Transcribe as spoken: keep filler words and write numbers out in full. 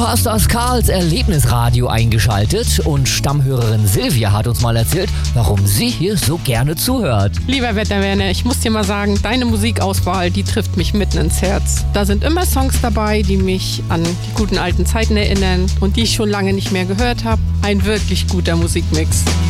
Du hast das Karls Erlebnisradio eingeschaltet und Stammhörerin Silvia hat uns mal erzählt, warum sie hier so gerne zuhört. Lieber Wetterwerner, ich muss dir mal sagen, deine Musikauswahl, die trifft mich mitten ins Herz. Da sind immer Songs dabei, die mich an die guten alten Zeiten erinnern und die ich schon lange nicht mehr gehört habe. Ein wirklich guter Musikmix.